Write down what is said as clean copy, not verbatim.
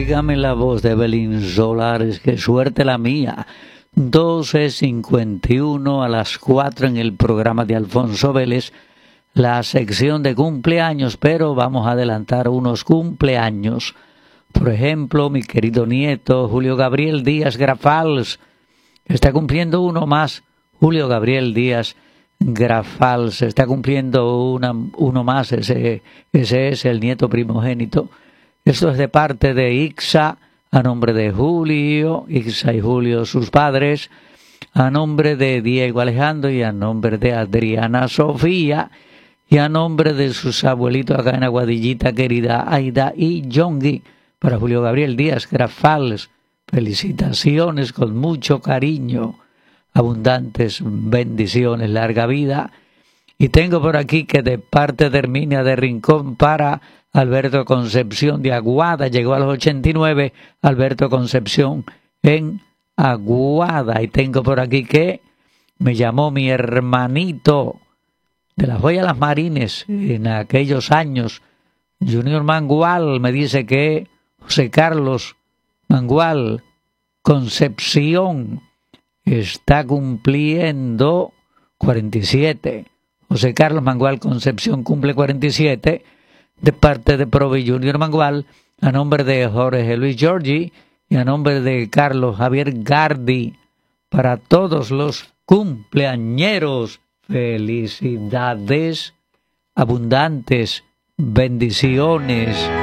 Óigame la voz de Evelyn Solares, qué suerte la mía. 12:51 a las 4 en el programa de Alfonso Vélez, la sección de cumpleaños, pero vamos a adelantar unos cumpleaños. Por ejemplo, mi querido nieto Julio Gabriel Díaz Grafals, está cumpliendo uno más. Julio Gabriel Díaz Grafals está cumpliendo uno más, ese es el nieto primogénito. Esto es de parte de Ixa, a nombre de Julio, Ixa y Julio sus padres, a nombre de Diego Alejandro y a nombre de Adriana Sofía, y a nombre de sus abuelitos acá en Aguadillita, querida Aida y Yongi, para Julio Gabriel Díaz Grafals. Felicitaciones con mucho cariño, abundantes bendiciones, larga vida. Y tengo por aquí que de parte de Herminia de Rincón para Alberto Concepción de Aguada, llegó a los 89, Alberto Concepción en Aguada. Y tengo por aquí que me llamó mi hermanito de las Joyas Las Marines en aquellos años, Junior Mangual, me dice que José Carlos Mangual Concepción está cumpliendo 47. José Carlos Mangual Concepción cumple 47, de parte de Provi Junior Mangual, a nombre de Jorge Luis Giorgi y a nombre de Carlos Javier Gardi, para todos los cumpleañeros. Felicidades, abundantes bendiciones.